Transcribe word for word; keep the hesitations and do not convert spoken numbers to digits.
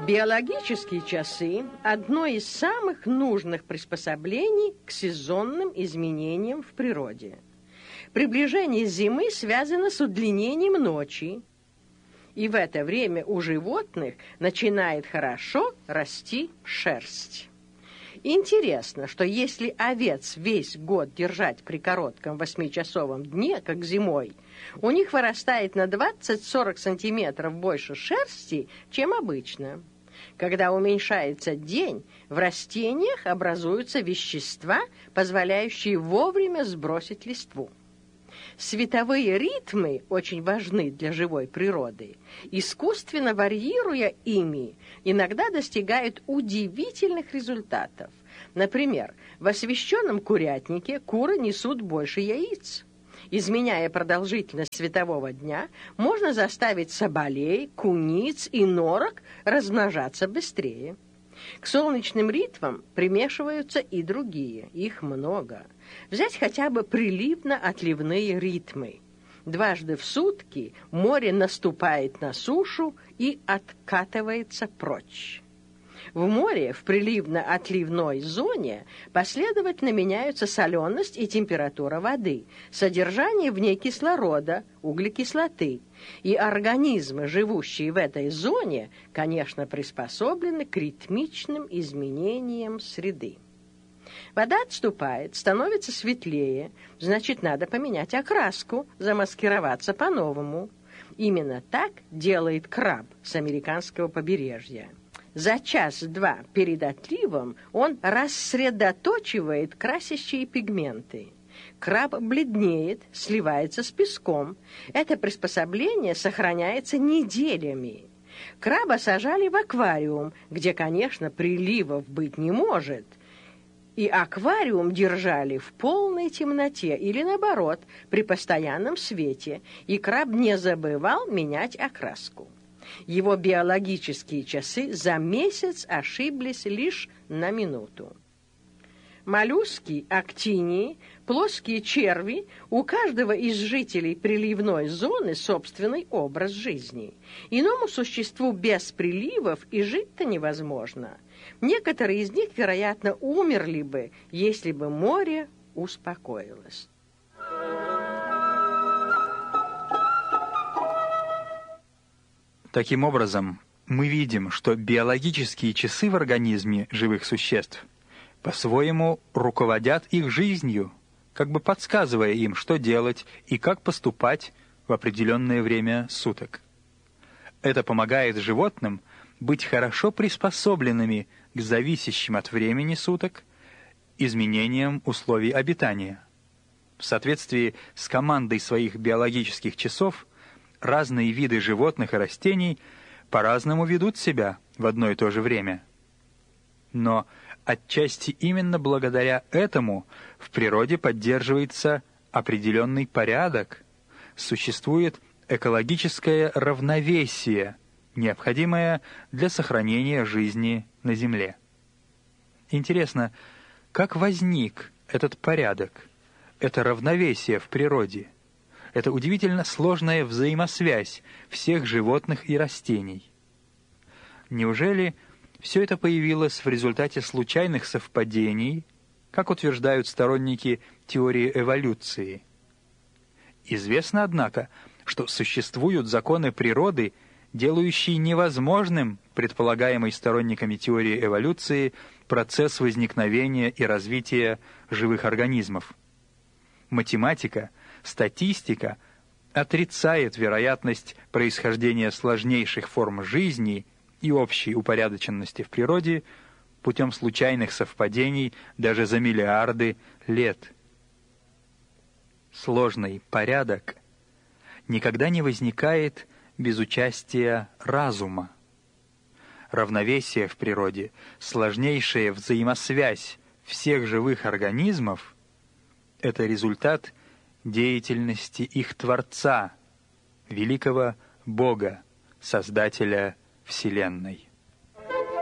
Биологические часы – одно из самых нужных приспособлений к сезонным изменениям в природе. Приближение зимы связано с удлинением ночи, и в это время у животных начинает хорошо расти шерсть. Интересно, что если овец весь год держать при коротком восьмичасовом дне, как зимой, у них вырастает на двадцать-сорок сантиметров больше шерсти, чем обычно. Когда уменьшается день, в растениях образуются вещества, позволяющие вовремя сбросить листву. Световые ритмы очень важны для живой природы. Искусственно варьируя ими, иногда достигают удивительных результатов. Например, в освещенном курятнике куры несут больше яиц. Изменяя продолжительность светового дня, можно заставить соболей, куниц и норок размножаться быстрее. К солнечным ритмам примешиваются и другие, их много. Взять хотя бы приливно-отливные ритмы. Дважды в сутки море наступает на сушу и откатывается прочь. В море в приливно-отливной зоне последовательно меняются соленость и температура воды, содержание в ней кислорода, углекислоты. И организмы, живущие в этой зоне, конечно, приспособлены к ритмичным изменениям среды. Вода отступает, становится светлее, значит, надо поменять окраску, замаскироваться по-новому. Именно так делает краб с американского побережья. За час-два перед отливом он рассредоточивает красящие пигменты. Краб бледнеет, сливается с песком. Это приспособление сохраняется неделями. Краба сажали в аквариум, где, конечно, приливов быть не может. И аквариум держали в полной темноте или, наоборот, при постоянном свете, и краб не забывал менять окраску. Его биологические часы за месяц ошиблись лишь на минуту. Моллюски, актинии, плоские черви, у каждого из жителей приливной зоны собственный образ жизни. Иному существу без приливов и жить-то невозможно. Некоторые из них, вероятно, умерли бы, если бы море успокоилось. Таким образом, мы видим, что биологические часы в организме живых существ по-своему руководят их жизнью, как бы подсказывая им, что делать и как поступать в определенное время суток. Это помогает животным быть хорошо приспособленными к зависящим от времени суток изменениям условий обитания. В соответствии с командой своих биологических часов разные виды животных и растений по-разному ведут себя в одно и то же время. Но отчасти именно благодаря этому в природе поддерживается определенный порядок, существует экологическое равновесие, необходимое для сохранения жизни на Земле. Интересно, как возник этот порядок, это равновесие в природе? Это удивительно сложная взаимосвязь всех животных и растений. Неужели все это появилось в результате случайных совпадений, как утверждают сторонники теории эволюции? Известно, однако, что существуют законы природы, делающие невозможным предполагаемый сторонниками теории эволюции процесс возникновения и развития живых организмов. Математика, статистика отрицает вероятность происхождения сложнейших форм жизни и общей упорядоченности в природе путем случайных совпадений даже за миллиарды лет. Сложный порядок никогда не возникает без участия разума. Равновесие в природе, сложнейшая взаимосвязь всех живых организмов — это результат деятельности их Творца, великого Бога, Создателя Вселенной.